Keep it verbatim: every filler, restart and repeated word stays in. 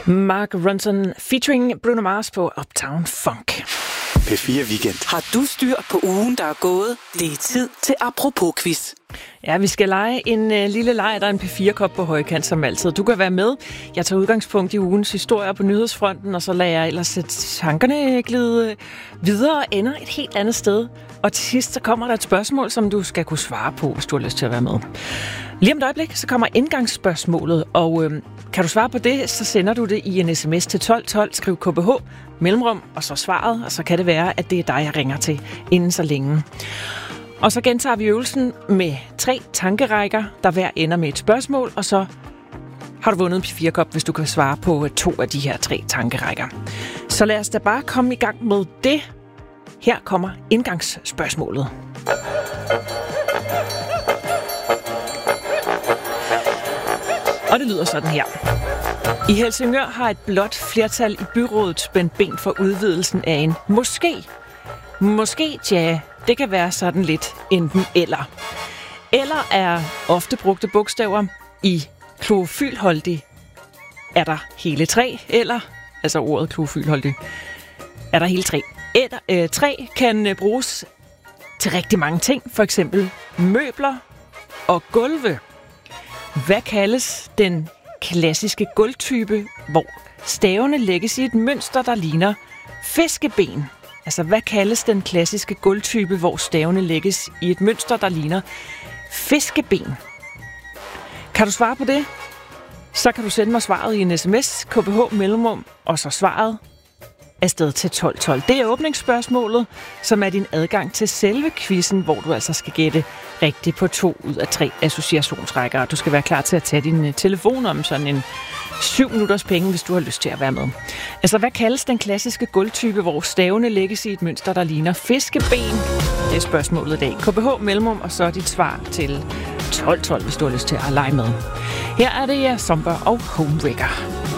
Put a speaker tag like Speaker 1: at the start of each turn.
Speaker 1: Mark Ronson featuring Bruno Mars på Uptown Funk.
Speaker 2: P fire Weekend.
Speaker 3: Har du styr på ugen, der er gået? Det er tid til Apropos-quiz.
Speaker 1: Ja, vi skal lege en uh, lille leg, der er en P fire-kop på højkant som altid. Du kan være med. Jeg tager udgangspunkt i ugens historier på nyhedsfronten, og så lader jeg ellers tankerne glide videre og ender et helt andet sted. Og til sidst så kommer der et spørgsmål, som du skal kunne svare på, hvis du har lyst til at være med. Lige om et øjeblik, så kommer indgangsspørgsmålet, og øh, kan du svare på det, så sender du det i en sms til tolv tolv, skriv K B H, mellemrum, og så svaret, og så kan det være, at det er dig, jeg ringer til inden så længe. Og så gentager vi øvelsen med tre tankerækker, der hver ender med et spørgsmål, og så har du vundet en P fire-kop, hvis du kan svare på to af de her tre tankerækker. Så lad os da bare komme i gang med det. Her kommer indgangsspørgsmålet. Og det lyder sådan her. I Helsingør har et blåt flertal i byrådet spændt ben for udvidelsen af en moské. Måske, ja, det kan være sådan lidt enten eller. Eller er ofte brugte bogstaver i klorofylholdig. Er der hele tre? Eller, altså ordet klorofylholdig, er der hele tre? Et, øh, træ kan øh, bruges til rigtig mange ting, for eksempel møbler og gulve. Hvad kaldes den klassiske gulvtype, hvor stavene lægges i et mønster, der ligner fiskeben? Altså, hvad kaldes den klassiske gulvtype, hvor stavene lægges i et mønster, der ligner fiskeben? Kan du svare på det? Så kan du sende mig svaret i en sms, K B H mellemrum, og så svaret afsted til tolv tolv. Det er åbningsspørgsmålet, som er din adgang til selve quizzen, hvor du altså skal gætte rigtigt på to ud af tre associationsrækker. Du skal være klar til at tage din telefon om sådan en syv minutters penge, hvis du har lyst til at være med. Altså, hvad kaldes den klassiske gulvtype, hvor stavene lægges i et mønster, der ligner fiskeben? Det er spørgsmålet i dag. K B H mellemrum, og så dit svar til tolv tolv, hvis du har lyst til at lege med. Her er det Zomber og Homewrecker.